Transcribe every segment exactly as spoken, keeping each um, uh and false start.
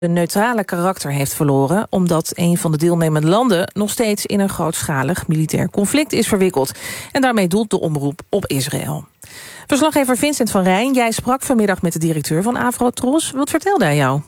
een neutrale karakter heeft verloren, omdat een van de deelnemende landen nog steeds in een grootschalig militair conflict is verwikkeld. En daarmee doelt de omroep op Israël. Verslaggever Vincent van Rijn, jij sprak vanmiddag met de directeur van Avrotros. Wat vertelde hij jou?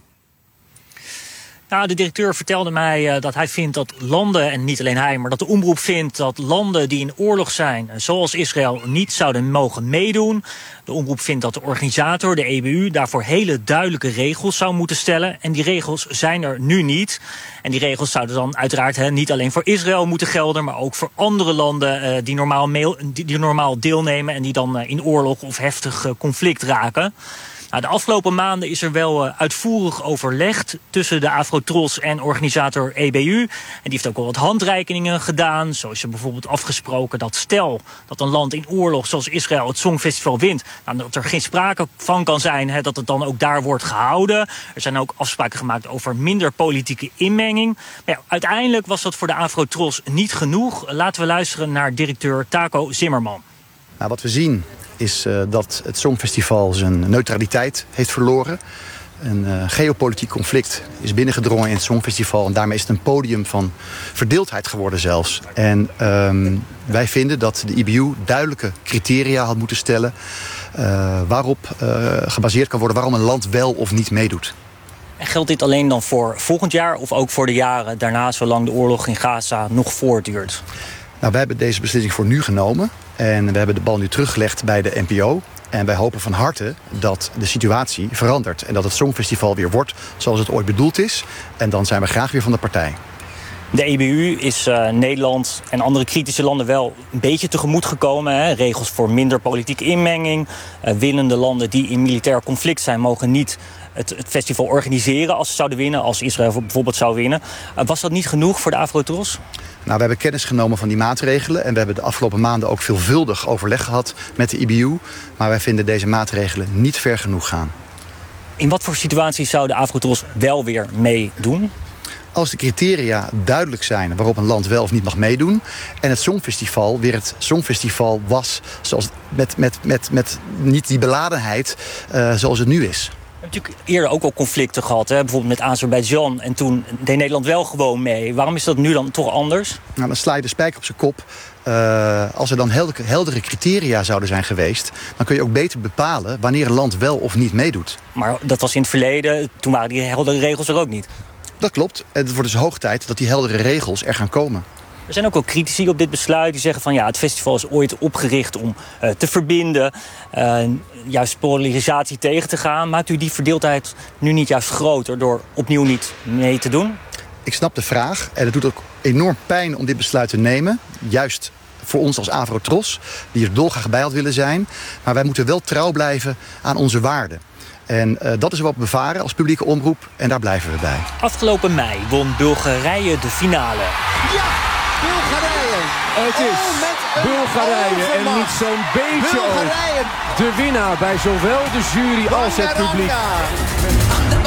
Nou, de directeur vertelde mij uh, dat hij vindt dat landen, en niet alleen hij, maar dat de omroep vindt dat landen die in oorlog zijn, zoals Israël, niet zouden mogen meedoen. De omroep vindt dat de organisator, de E B U, daarvoor hele duidelijke regels zou moeten stellen. En die regels zijn er nu niet. En die regels zouden dan uiteraard he, niet alleen voor Israël moeten gelden, maar ook voor andere landen uh, die, normaal mail, die, die normaal deelnemen en die dan uh, in oorlog of heftig uh, conflict raken. Nou, de afgelopen maanden is er wel uh, uitvoerig overlegd tussen de Avrotros en organisator E B U. En die heeft ook wel wat handreikingen gedaan. Zo is er bijvoorbeeld afgesproken dat stel dat een land in oorlog zoals Israël het Songfestival wint, nou, dat er geen sprake van kan zijn hè, dat het dan ook daar wordt gehouden. Er zijn ook afspraken gemaakt over minder politieke inmenging. Maar ja, uiteindelijk was dat voor de Avrotros niet genoeg. Laten we luisteren naar directeur Taco Zimmerman. Nou, wat we zien is uh, dat het Songfestival zijn neutraliteit heeft verloren. Een uh, geopolitiek conflict is binnengedrongen in het Songfestival. En daarmee is het een podium van verdeeldheid geworden zelfs. En um, wij vinden dat de I B U duidelijke criteria had moeten stellen Uh, waarop uh, gebaseerd kan worden waarom een land wel of niet meedoet. En geldt dit alleen dan voor volgend jaar of ook voor de jaren daarna, zolang de oorlog in Gaza nog voortduurt? Nou, we hebben deze beslissing voor nu genomen. En we hebben de bal nu teruggelegd bij de N P O. En wij hopen van harte dat de situatie verandert. En dat het Songfestival weer wordt zoals het ooit bedoeld is. En dan zijn we graag weer van de partij. De E B U is uh, Nederland en andere kritische landen wel een beetje tegemoet gekomen. Hè? Regels voor minder politieke inmenging. Uh, winnende landen die in militair conflict zijn mogen niet het, het festival organiseren als ze zouden winnen. Als Israël bijvoorbeeld zou winnen. Uh, was dat niet genoeg voor de Avrotros? Nou, we hebben kennis genomen van die maatregelen. En we hebben de afgelopen maanden ook veelvuldig overleg gehad met de I B U. Maar wij vinden deze maatregelen niet ver genoeg gaan. In wat voor situaties zou de Avrotros wel weer meedoen? Als de criteria duidelijk zijn waarop een land wel of niet mag meedoen, en het Songfestival weer het Songfestival was, zoals met, met, met, met niet die beladenheid uh, zoals het nu is. We hebben natuurlijk eerder ook al conflicten gehad, hè? Bijvoorbeeld met Azerbeidzjan. En toen deed Nederland wel gewoon mee. Waarom is dat nu dan toch anders? Nou, dan sla je de spijker op zijn kop. Uh, als er dan heldere, heldere criteria zouden zijn geweest, dan kun je ook beter bepalen wanneer een land wel of niet meedoet. Maar dat was in het verleden, toen waren die heldere regels er ook niet. Dat klopt. En het wordt dus hoog tijd dat die heldere regels er gaan komen. Er zijn ook wel critici op dit besluit die zeggen van ja, het festival is ooit opgericht om uh, te verbinden, uh, juist polarisatie tegen te gaan. Maakt u die verdeeldheid nu niet juist groter door opnieuw niet mee te doen? Ik snap de vraag en het doet ook enorm pijn om dit besluit te nemen. Juist voor ons als Avrotros, die er dolgraag bij had willen zijn. Maar wij moeten wel trouw blijven aan onze waarden. En uh, dat is wat we bevaren als publieke omroep en daar blijven we bij. Afgelopen mei won Bulgarije de finale. Ja, Bulgarije. Het is oh, Bulgarije en niet zo'n beetje ook. De winnaar bij zowel de jury als het publiek.